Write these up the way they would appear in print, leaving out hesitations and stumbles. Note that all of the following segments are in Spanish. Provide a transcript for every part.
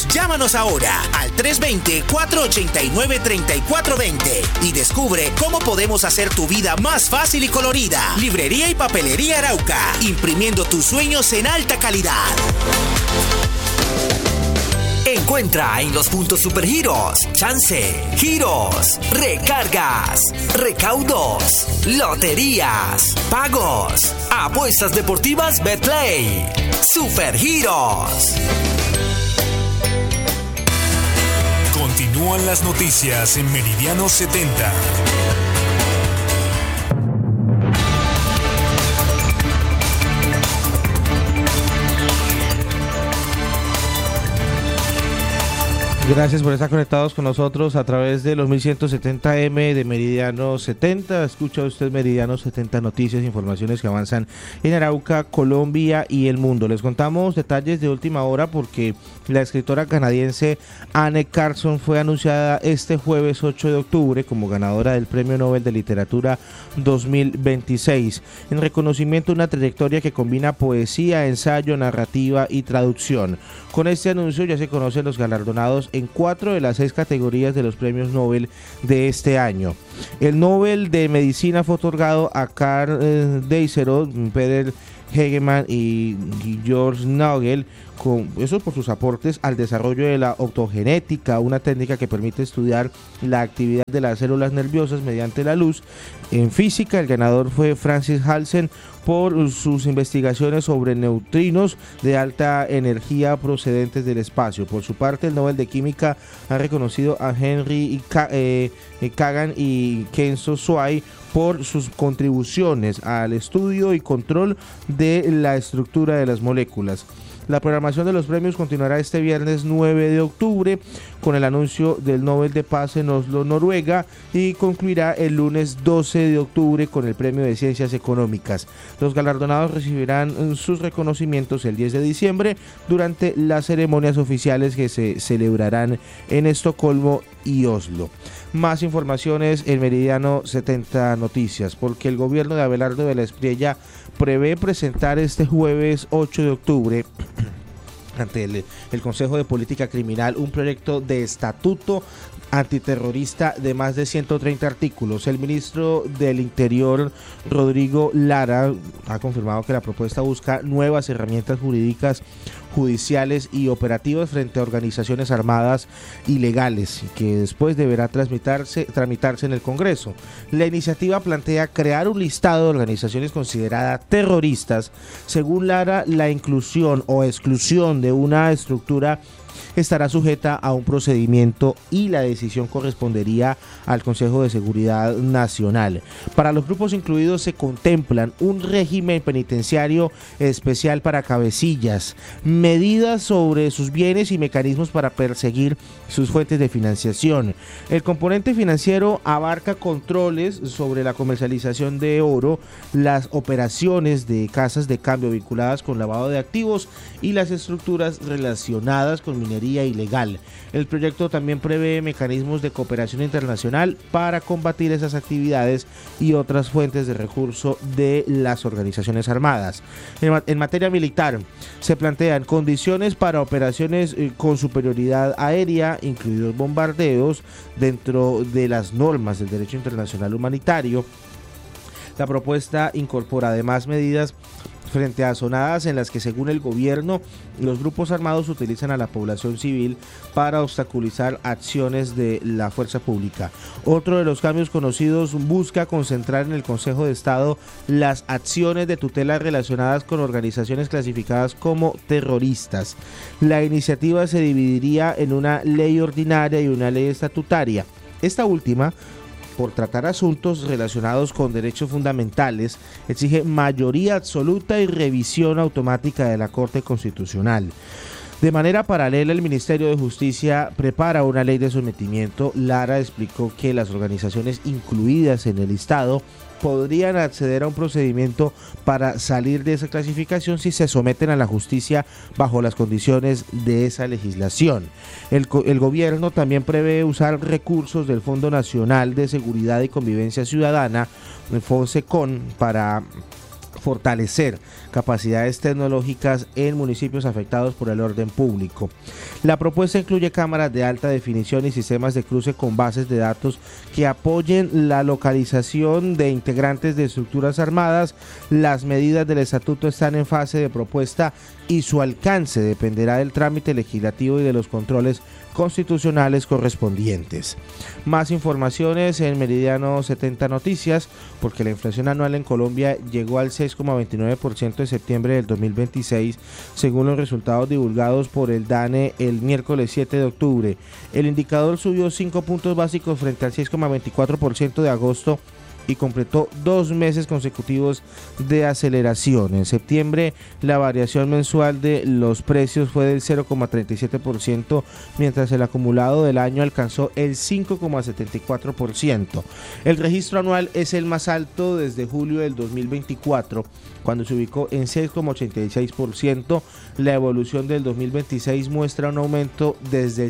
Seguros. Llámanos ahora al 320-489-3420 y descubre cómo podemos hacer tu vida más fácil y colorida. Librería y Papelería Arauca, imprimiendo tus sueños en alta calidad. Encuentra en los puntos Supergiros, chance, giros, recargas, recaudos, loterías, pagos, apuestas deportivas Betplay. Supergiros. Continúan las noticias en Meridiano 70. Gracias por estar conectados con nosotros a través de los 1170M de Meridiano 70. Escucha usted Meridiano 70, noticias, informaciones que avanzan en Arauca, Colombia y el mundo. Les contamos detalles de última hora porque la escritora canadiense Anne Carson fue anunciada este jueves 8 de octubre como ganadora del Premio Nobel de Literatura 2026, en reconocimiento a una trayectoria que combina poesía, ensayo, narrativa y traducción. Con este anuncio ya se conocen los galardonados en 4 de las 6 categorías de los premios Nobel de este año. El Nobel de Medicina fue otorgado a Karl Deisserot, Peter Hegeman y George Nagel, eso por sus aportes al desarrollo de la optogenética, una técnica que permite estudiar la actividad de las células nerviosas mediante la luz. En física, el ganador fue Francis Halsen por sus investigaciones sobre neutrinos de alta energía procedentes del espacio. Por su parte, el Nobel de Química ha reconocido a Henry Kagan y Kenzo Swai por sus contribuciones al estudio y control de la estructura de las moléculas. La programación de los premios continuará este viernes 9 de octubre con el anuncio del Nobel de Paz en Oslo, Noruega, y concluirá el lunes 12 de octubre con el Premio de Ciencias Económicas. Los galardonados recibirán sus reconocimientos el 10 de diciembre durante las ceremonias oficiales que se celebrarán en Estocolmo y Oslo. Más informaciones en Meridiano 70 Noticias, porque el gobierno de Abelardo de la Espriella prevé presentar este jueves 8 de octubre ante el Consejo de Política Criminal un proyecto de estatuto antiterrorista de más de 130 artículos. El ministro del Interior, Rodrigo Lara, ha confirmado que la propuesta busca nuevas herramientas jurídicas, judiciales y operativas frente a organizaciones armadas ilegales y que después deberá tramitarse en el Congreso. La iniciativa plantea crear un listado de organizaciones consideradas terroristas. Según Lara, la inclusión o exclusión de una estructura estará sujeta a un procedimiento y la decisión correspondería al Consejo de Seguridad Nacional. Para los grupos incluidos se contemplan un régimen penitenciario especial para cabecillas, medidas sobre sus bienes y mecanismos para perseguir sus fuentes de financiación. El componente financiero abarca controles sobre la comercialización de oro, las operaciones de casas de cambio vinculadas con lavado de activos y las estructuras relacionadas con minería ilegal. El proyecto también prevé mecanismos de cooperación internacional para combatir esas actividades y otras fuentes de recurso de las organizaciones armadas. En materia militar, se plantean condiciones para operaciones con superioridad aérea, incluidos bombardeos, dentro de las normas del derecho internacional humanitario. La propuesta incorpora además medidas frente a zonadas en las que, según el gobierno, los grupos armados utilizan a la población civil para obstaculizar acciones de la fuerza pública. Otro de los cambios conocidos busca concentrar en el Consejo de Estado las acciones de tutela relacionadas con organizaciones clasificadas como terroristas. La iniciativa se dividiría en una ley ordinaria y una ley estatutaria. Esta última, por tratar asuntos relacionados con derechos fundamentales, exige mayoría absoluta y revisión automática de la Corte Constitucional. De manera paralela, el Ministerio de Justicia prepara una ley de sometimiento. Lara explicó que las organizaciones incluidas en el listado podrían acceder a un procedimiento para salir de esa clasificación si se someten a la justicia bajo las condiciones de esa legislación. El gobierno también prevé usar recursos del Fondo Nacional de Seguridad y Convivencia Ciudadana, el FONSECON, para fortalecer capacidades tecnológicas en municipios afectados por el orden público. La propuesta incluye cámaras de alta definición y sistemas de cruce con bases de datos que apoyen la localización de integrantes de estructuras armadas. Las medidas del estatuto están en fase de propuesta y su alcance dependerá del trámite legislativo y de los controles constitucionales correspondientes. Más informaciones en Meridiano 70 Noticias, porque la inflación anual en Colombia llegó al 6,29% en septiembre del 2026, según los resultados divulgados por el DANE el miércoles 7 de octubre. El indicador subió 5 puntos básicos frente al 6,24% de agosto y completó 2 meses consecutivos de aceleración. En septiembre, la variación mensual de los precios fue del 0,37%, mientras el acumulado del año alcanzó el 5,74%. El registro anual es el más alto desde julio del 2024, cuando se ubicó en 6,86%. La evolución del 2026 muestra un aumento desde el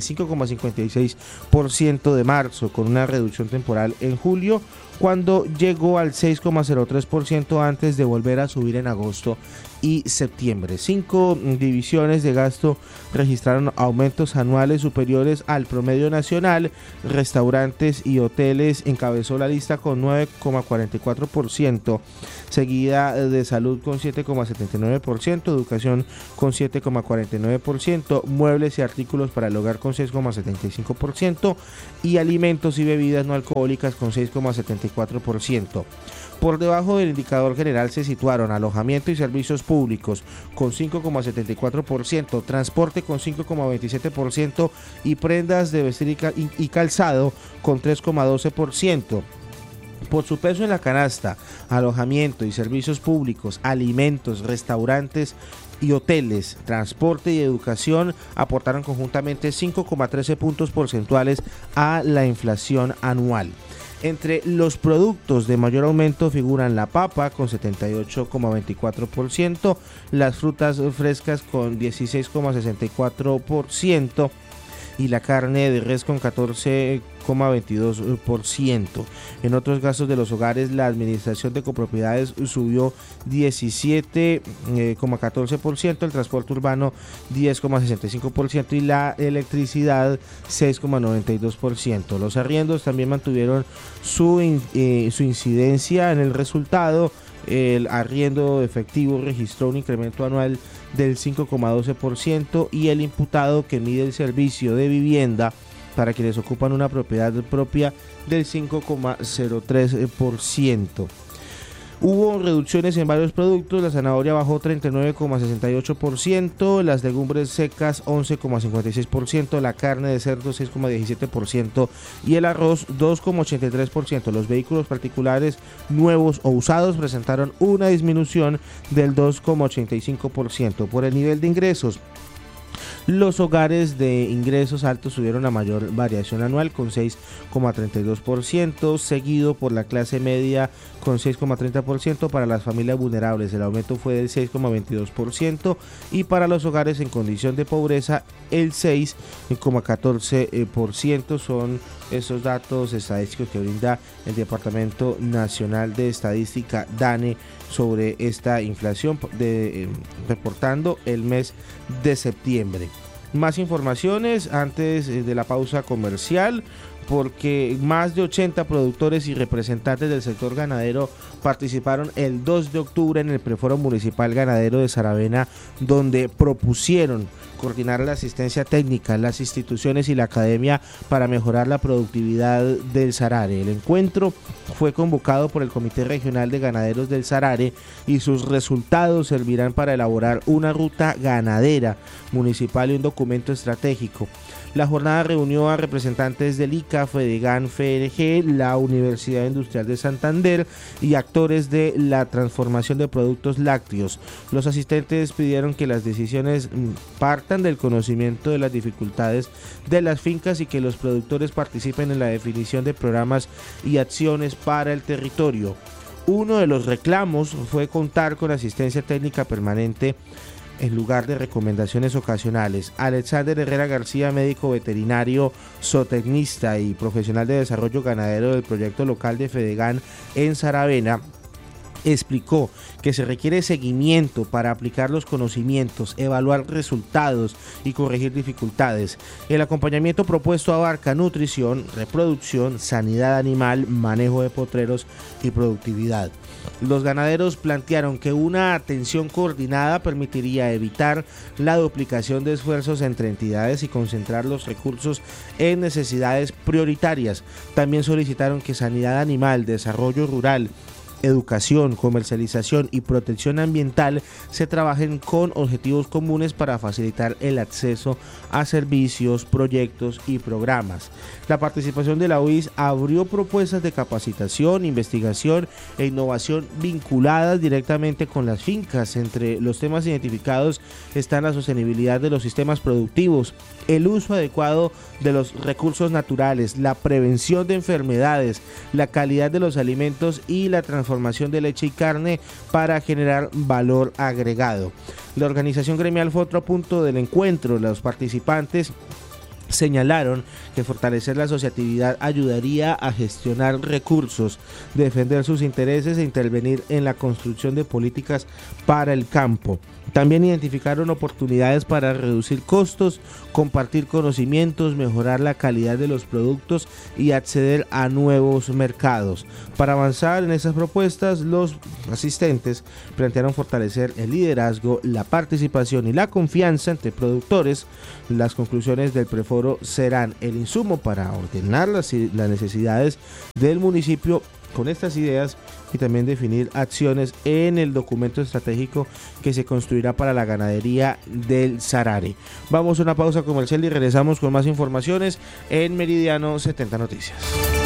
5,56% de marzo, con una reducción temporal en julio, cuando llegó al 6,03% antes de volver a subir en agosto y septiembre. 5 divisiones de gasto registraron aumentos anuales superiores al promedio nacional. Restaurantes y hoteles encabezó la lista con 9,44%, seguida de salud con 7,79%, educación con 7,49%, muebles y artículos para el hogar con 6,75% y alimentos y bebidas no alcohólicas con 6,74%. Por debajo del indicador general se situaron alojamiento y servicios públicos con 5,74%, transporte con 5,27% y prendas de vestir y calzado con 3,12%. Por su peso en la canasta, alojamiento y servicios públicos, alimentos, restaurantes y hoteles, transporte y educación aportaron conjuntamente 5,13 puntos porcentuales a la inflación anual. Entre los productos de mayor aumento figuran la papa con 78,24%, las frutas frescas con 16,64% y la carne de res con 14,22%. En otros gastos de los hogares, la administración de copropiedades subió 17,14%, el transporte urbano 10,65% y la electricidad 6,92%. Los arriendos también mantuvieron su incidencia en el resultado. El arriendo efectivo registró un incremento anual del 5,12% y el imputado, que mide el servicio de vivienda para quienes ocupan una propiedad propia, del 5,03%. Hubo reducciones en varios productos. La zanahoria bajó 39,68%, las legumbres secas 11,56%, la carne de cerdo 6,17% y el arroz 2,83%. Los vehículos particulares nuevos o usados presentaron una disminución del 2,85%. Por el nivel de ingresos, los hogares de ingresos altos tuvieron la mayor variación anual con 6,32%, seguido por la clase media con 6,30%. Para las familias vulnerables el aumento fue del 6,22% y para los hogares en condición de pobreza el 6,14%. Son esos datos estadísticos que brinda el Departamento Nacional de Estadística, DANE, sobre esta inflación, reportando el mes de septiembre. Más informaciones antes de la pausa comercial, porque más de 80 productores y representantes del sector ganadero participaron el 2 de octubre en el Preforo Municipal Ganadero de Saravena, donde propusieron coordinar la asistencia técnica, las instituciones y la academia para mejorar la productividad del Sarare. El encuentro fue convocado por el Comité Regional de Ganaderos del Sarare y sus resultados servirán para elaborar una ruta ganadera municipal y un documento estratégico. La jornada reunió a representantes del ICA, Fedegan, FRG, la Universidad Industrial de Santander y actores de la transformación de productos lácteos. Los asistentes pidieron que las decisiones partan del conocimiento de las dificultades de las fincas y que los productores participen en la definición de programas y acciones para el territorio. Uno de los reclamos fue contar con asistencia técnica permanente en lugar de recomendaciones ocasionales. Alexander Herrera García, médico veterinario, zootecnista y profesional de desarrollo ganadero del proyecto local de Fedegan en Saravena, explicó que se requiere seguimiento para aplicar los conocimientos, evaluar resultados y corregir dificultades. El acompañamiento propuesto abarca nutrición, reproducción, sanidad animal, manejo de potreros y productividad. Los ganaderos plantearon que una atención coordinada permitiría evitar la duplicación de esfuerzos entre entidades y concentrar los recursos en necesidades prioritarias. También solicitaron que sanidad animal, desarrollo rural, educación, comercialización y protección ambiental se trabajen con objetivos comunes para facilitar el acceso a servicios, proyectos y programas. La participación de la UIS abrió propuestas de capacitación, investigación e innovación vinculadas directamente con las fincas. Entre los temas identificados están la sostenibilidad de los sistemas productivos, el uso adecuado de los recursos naturales, la prevención de enfermedades, la calidad de los alimentos y la transformación de leche y carne para generar valor agregado. La organización gremial fue otro punto del encuentro. Los participantes señalaron que fortalecer la asociatividad ayudaría a gestionar recursos, defender sus intereses e intervenir en la construcción de políticas para el campo. También identificaron oportunidades para reducir costos, compartir conocimientos, mejorar la calidad de los productos y acceder a nuevos mercados. Para avanzar en esas propuestas, los asistentes plantearon fortalecer el liderazgo, la participación y la confianza entre productores. Las conclusiones del preforo serán el insumo para ordenar las necesidades del municipio con estas ideas y también definir acciones en el documento estratégico que se construirá para la ganadería del Sarare. Vamos a una pausa comercial y regresamos con más informaciones en Meridiano 70 Noticias.